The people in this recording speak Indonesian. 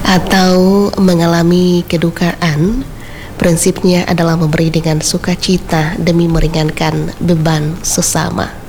atau mengalami kedukaan, prinsipnya adalah memberi dengan sukacita demi meringankan beban sesama.